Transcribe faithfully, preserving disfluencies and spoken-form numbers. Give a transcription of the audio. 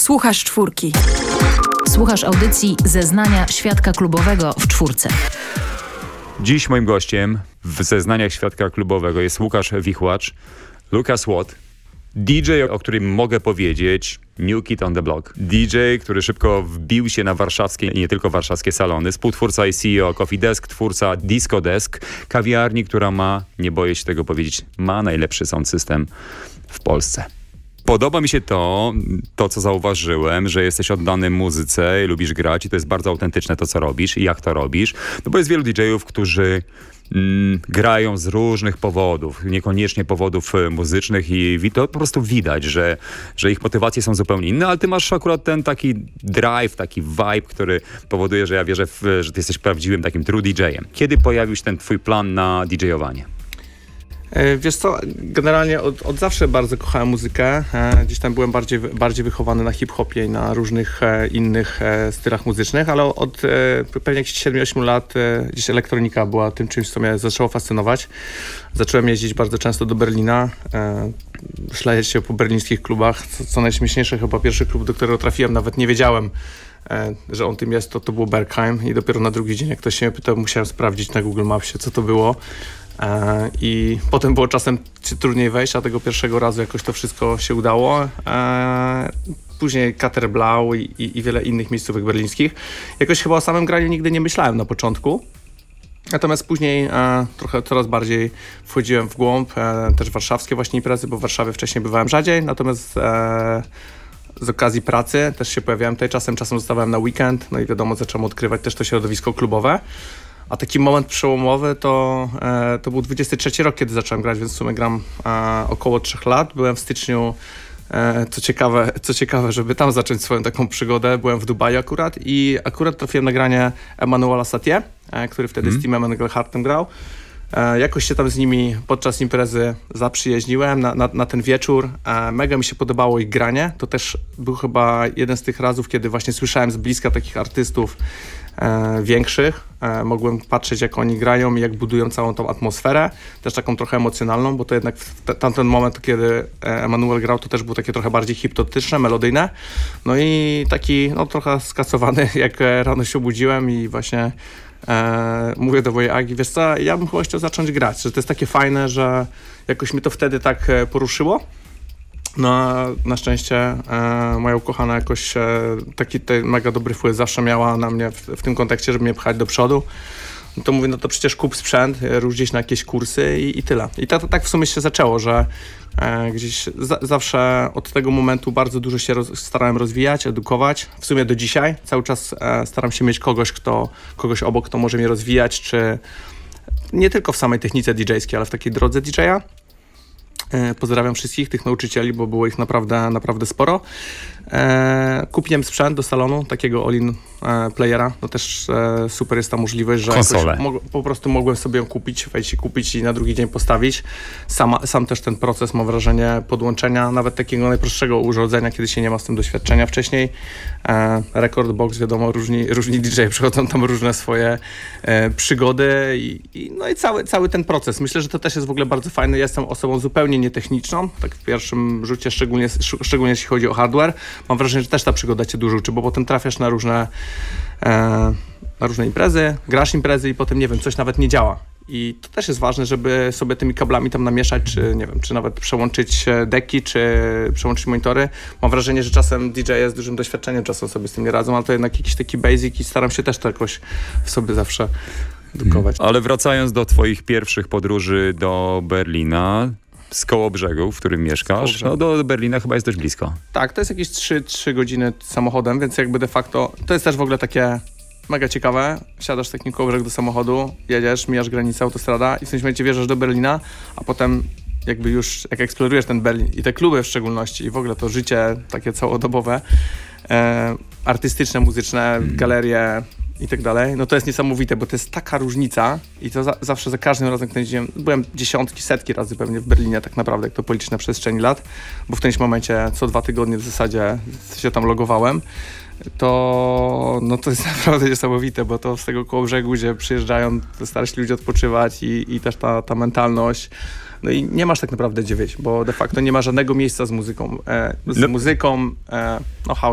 Słuchasz czwórki. Słuchasz audycji Zeznania Świadka Klubowego w czwórce. Dziś moim gościem w Zeznaniach Świadka Klubowego jest Łukasz Wichłacz, Lucas Watt, D J, o którym mogę powiedzieć New Kid on the Block. D J, który szybko wbił się na warszawskie i nie tylko warszawskie salony. Współtwórca i C E O Coffee Desk, twórca Disco Desk, kawiarni, która ma, nie boję się tego powiedzieć, ma najlepszy sound system w Polsce. Podoba mi się to, to co zauważyłem, że jesteś oddany muzyce i lubisz grać i to jest bardzo autentyczne to, co robisz i jak to robisz. No bo jest wielu D J-ów, którzy mm, grają z różnych powodów, niekoniecznie powodów muzycznych i wi- to po prostu widać, że, że ich motywacje są zupełnie inne, ale ty masz akurat ten taki drive, taki vibe, który powoduje, że ja wierzę, w, że ty jesteś prawdziwym takim true D J-em. Kiedy pojawił się ten twój plan na D J-owanie? Wiesz co, generalnie od, od zawsze bardzo kochałem muzykę. Gdzieś tam byłem bardziej, bardziej wychowany na hip-hopie i na różnych innych stylach muzycznych, ale od pewnie jakichś siedmiu ośmiu lat gdzieś elektronika była tym czymś, co mnie zaczęło fascynować. Zacząłem jeździć bardzo często do Berlina, szlajać się po berlińskich klubach. Co, co najśmieszniejsze, chyba pierwszy klub, do którego trafiłem, nawet nie wiedziałem, że on tym jest, to, to było Berghain i dopiero na drugi dzień, jak ktoś się mnie pytał, musiałem sprawdzić na Google Mapsie, co to było. E, I potem było czasem trudniej wejść, a tego pierwszego razu jakoś to wszystko się udało. E, później Kater Blau i, i, i wiele innych miejscówek berlińskich. Jakoś chyba o samym graniu nigdy nie myślałem na początku. Natomiast później e, trochę coraz bardziej wchodziłem w głąb, e, też warszawskie właśnie imprezy, bo w Warszawie wcześniej bywałem rzadziej, natomiast e, z okazji pracy też się pojawiałem tutaj czasem, czasem zostawałem na weekend, no i wiadomo, zacząłem odkrywać też to środowisko klubowe. A taki moment przełomowy to, e, to był dwudziesty trzeci rok, kiedy zacząłem grać, więc w sumie gram e, około trzech lat. Byłem w styczniu, e, co ciekawe, co ciekawe, żeby tam zacząć swoją taką przygodę, byłem w Dubaju akurat i akurat trafiłem na granie Emmanuela Satie, e, który wtedy mm. z Timem Engelhartem grał. E, jakoś się tam z nimi podczas imprezy zaprzyjaźniłem na, na, na ten wieczór. E, mega mi się podobało ich granie. To też był chyba jeden z tych razów, kiedy właśnie słyszałem z bliska takich artystów e, większych. E, mogłem patrzeć, jak oni grają i jak budują całą tą atmosferę. Też taką trochę emocjonalną, bo to jednak w te, tamten moment, kiedy Emanuel grał, to też było takie trochę bardziej hipnotyczne, melodyjne. No i taki no, trochę skasowany, jak rano się obudziłem i właśnie E, mówię do mojej Agi, wiesz co, ja bym chyba chciał zacząć grać, że to jest takie fajne, że jakoś mi to wtedy tak e, poruszyło. No a na szczęście e, moja ukochana jakoś e, taki mega dobry wpływ zawsze miała na mnie w, w tym kontekście, żeby mnie pchać do przodu. No to mówię, no to przecież kup sprzęt, rusz gdzieś na jakieś kursy i, i tyle. I tak, tak w sumie się zaczęło, że e, gdzieś za, zawsze od tego momentu bardzo dużo się roz, starałem rozwijać, edukować. W sumie do dzisiaj cały czas e, staram się mieć kogoś, kto, kogoś obok, kto może mnie rozwijać, czy nie tylko w samej technice didżejskiej, ale w takiej drodze didżeja. E, pozdrawiam wszystkich tych nauczycieli, bo było ich naprawdę, naprawdę sporo. E, kupiłem sprzęt do salonu, takiego all-in e, playera. No też e, super jest ta możliwość, że jakoś mo- po prostu mogłem sobie ją kupić, wejść i kupić i na drugi dzień postawić. Sama, sam też ten proces, mam wrażenie, podłączenia nawet takiego najprostszego urządzenia, kiedy się nie ma z tym doświadczenia wcześniej. E, Record Box, wiadomo, różni, różni D J przychodzą tam różne swoje e, przygody i, i, no i cały, cały ten proces. Myślę, że to też jest w ogóle bardzo fajne. Ja jestem osobą zupełnie nietechniczną, tak w pierwszym rzucie, szczególnie, szczególnie jeśli chodzi o hardware. Mam wrażenie, że też ta przygoda cię dużo uczy, bo potem trafiasz na różne, e, na różne imprezy, grasz imprezy i potem, nie wiem, coś nawet nie działa. I to też jest ważne, żeby sobie tymi kablami tam namieszać, czy nie wiem, czy nawet przełączyć deki, czy przełączyć monitory. Mam wrażenie, że czasem D J z dużym doświadczeniem czasem sobie z tym nie radzą, ale to jednak jakiś taki basic i staram się też to jakoś w sobie zawsze edukować. Ale wracając do twoich pierwszych podróży do Berlina, z Kołobrzegu, w którym mieszkasz, no do Berlina chyba jest dość blisko. Tak, to jest jakieś trzy godziny samochodem, więc jakby de facto, to jest też w ogóle takie mega ciekawe. Siadasz w takim Kołobrzeg do samochodu, jedziesz, mijasz granicę, autostrada i w tym momencie wjeżdżasz do Berlina, a potem jakby już, jak eksplorujesz ten Berlin i te kluby w szczególności i w ogóle to życie takie całodobowe, e, artystyczne, muzyczne, mm. galerie i tak dalej, no to jest niesamowite, bo to jest taka różnica i to za, zawsze za każdym razem, kiedy jeździłem, byłem dziesiątki, setki razy pewnie w Berlinie tak naprawdę, jak to policzyć na przestrzeni lat, bo w którymś momencie co dwa tygodnie w zasadzie się tam logowałem, to, no to jest naprawdę niesamowite, bo to z tego Kołobrzegu, gdzie przyjeżdżają starsi ludzie odpoczywać i, i też ta, ta mentalność. No i nie masz tak naprawdę gdzie wyjść, bo de facto nie ma żadnego miejsca z muzyką. E, z no. muzyką, e, no house